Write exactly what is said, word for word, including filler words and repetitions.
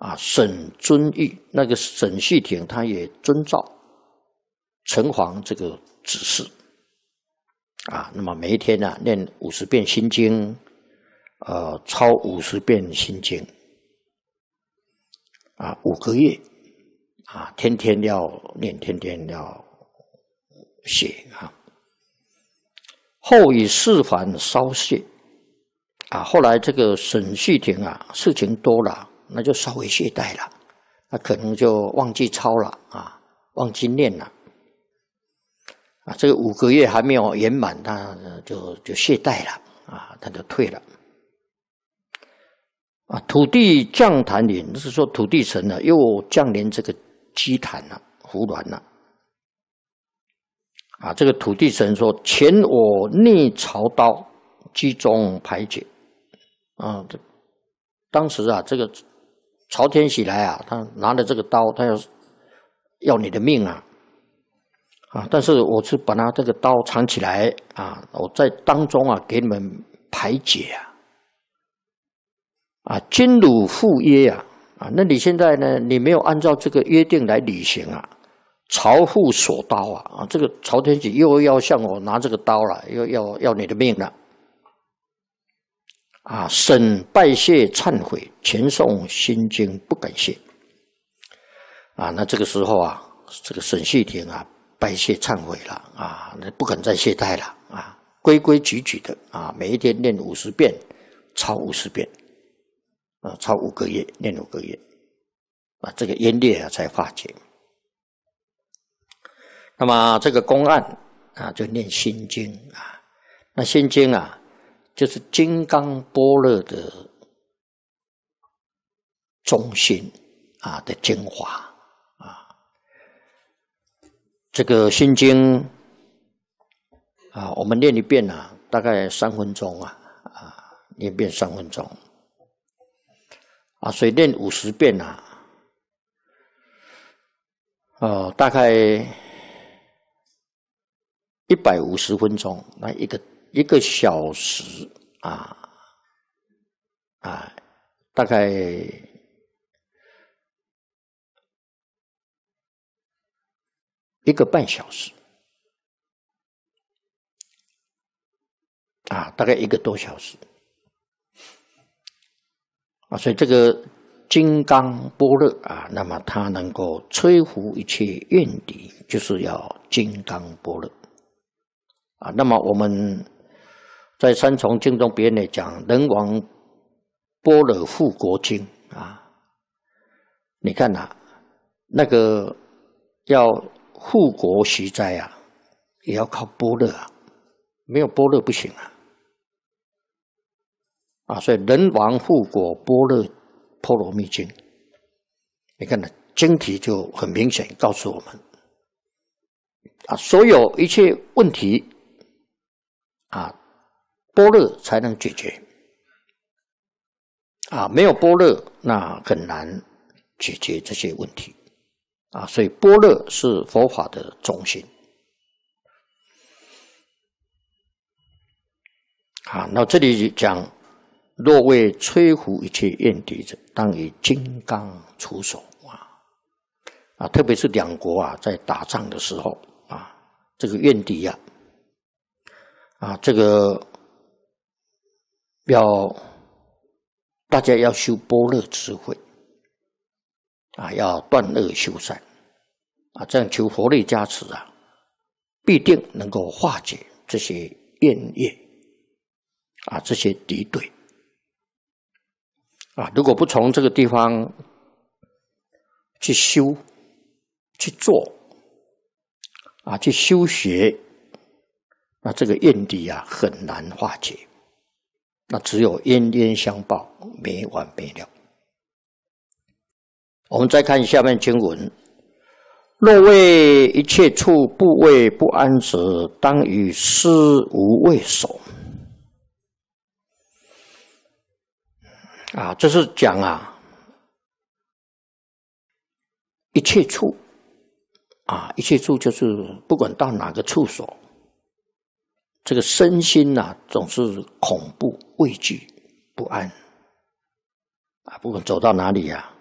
啊，沈遵义那个沈续庭，他也遵照城隍这个指示啊，那么每一天呢、啊、念五十遍心经，呃，抄五十遍心经啊，五个月啊，天天要念，天天要写啊。后以事繁稍懈啊，后来这个沈续庭啊，事情多了。那就稍微懈怠了，那可能就忘记抄了啊，忘记念了啊。这个五个月还没有圆满，他就就懈怠了啊，他就退了啊。土地降坛临，就是说土地神呢又降临这个基坛了，胡鸾了啊。这个土地神说：“前我逆朝刀，居中排解啊。”这当时啊，这个。朝天喜来啊，他拿着这个刀，他要要你的命啊！啊，但是我是把他这个刀藏起来啊，我在当中啊给你们排解啊！啊，君汝负约啊！啊，那你现在呢？你没有按照这个约定来履行啊，朝父所刀啊！啊，这个朝天喜又要向我拿这个刀了，又要要你的命了。啊，沈拜谢忏悔，前诵心经不敢谢。啊，那这个时候啊，这个沈续庭啊，拜谢忏悔了啊，那不肯再懈怠了啊，规规矩矩的啊，每一天念五十遍，抄五十遍，啊，抄五个月，念五个月，啊，这个冤孽啊才化解。那么这个公案啊，就念心经啊，那心经啊。就是金刚般若的中心啊的精华啊，这个心经啊，我们念一遍啊，大概三分钟啊啊，念一遍三分钟啊，所以念五十遍啊，哦、呃，大概一百五十分钟，那一个。一个小时啊啊，大概一个半小时啊，大概一个多小时啊，所以这个金刚般若啊，那么它能够摧伏一切怨敌，就是要金刚般若啊。那么我们。在三重经中别人讲人王般若护国经啊，你看呐、啊，那个要护国息灾啊，也要靠般若啊，没有般若不行啊。啊，所以人王护国般若波罗蜜经，你看呢，经题就很明显告诉我们啊，所有一切问题啊。般若才能解决啊，没有般若那很难解决这些问题啊，所以般若是佛法的中心啊。那这里讲，若为摧伏一切怨敌者，当以金刚出手啊啊，特别是两国啊在打仗的时候啊，这个怨敌啊啊这个。要大家要修般若智慧啊，要断恶修善啊，这样求佛力加持啊，必定能够化解这些怨业啊，这些敌对啊。如果不从这个地方去修、去做啊、去修学，那这个怨敌啊很难化解。那只有冤冤相报，没完没了。我们再看下面经文：若为一切处部位不安者，当与施无畏手。啊，这是讲啊，一切处啊，一切处就是不管到哪个处所。这个身心呐、啊，总是恐怖、畏惧、不安啊！不管走到哪里呀、